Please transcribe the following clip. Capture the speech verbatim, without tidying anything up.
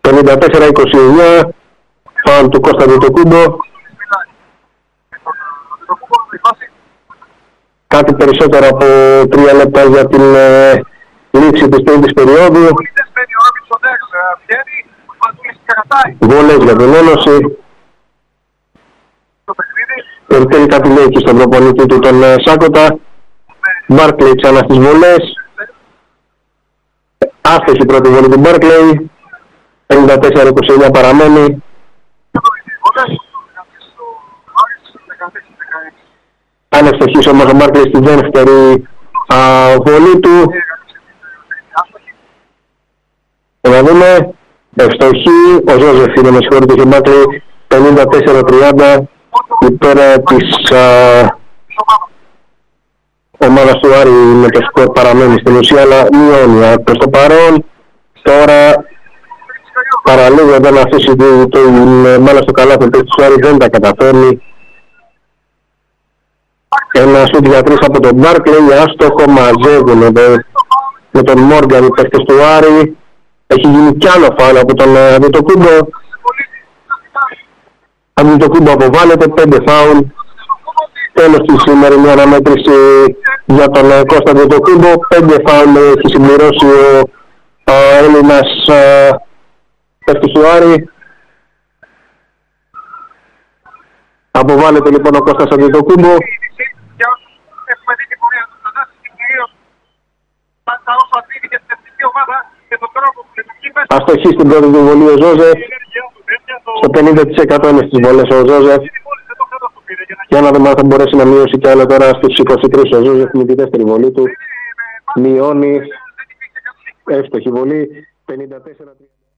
πενήντα τέσσερα είκοσι εννιά, φάουλ του Κώστα Αντετοκούμπο. Κάτι περισσότερο από τρία λεπτά για την ε, λήξη της τρίτης περίοδου. Βολές για την Ένωση. Περιτέλει κάτι λέει και στον προπονητή του τον ε, Σάκοτα. Μπάρκλεϊ ξανά στις βολές. Άστοχη πρώτη βολή του Μπάρκλεϊ. πενήντα τέσσερα είκοσι εννιά παραμένει. Αν ευστοχίσει όμως ο Μπάρκλεϊ στη δεύτερη α, βολή του. Να δούμε. Ευστοχή. Ο Ζώζεφ είναι, με συγχωρείτε, και ο Μπάρκλεϊ πενήντα τέσσερα τριάντα υπέρ της α, ομάδας του Άρη, με το σκορ παραμένει στην ουσία, αλλά μειώνει προς το παρόν. Τώρα παραλίγο να αφήσει το, το μάλλον στο καλάθι του Άρη, δεν τα καταφέρνει. Ένα σουτ για τρεις από τον Μπάρκλεϊ, άστοχο, μαζεύουν με, με τον Μόργαν οι παίκτες του Άρη. Έχει γίνει κι άλλο φάουλ από τον Αντετοκούμπο. Αντετοκούμπο αποβάλλεται, πέντε φάουλ. Τέλος της σημερινή αναμέτρηση για τον Κώστα Αντετοκούμπο. Πέντε φάουλ έχει συμπληρώσει ο, ο Έλληνας παίκτης του Άρη. Αποβάλλεται λοιπόν ο Κώστας Αντετοκούμπο. Αστοχή στην πρώτη του βολή ο Ζώζεφ. Στο πενήντα τοις εκατό είναι στις βολές ο Ζώζεφ. Για να δούμε αν θα μπορέσει να μειώσει κι άλλο τώρα στους είκοσι τρία ο Ζώζεφ με τη δεύτερη βολή του. Μειώνει. Εύστοχη βολή. πενήντα τέσσερα τριάντα.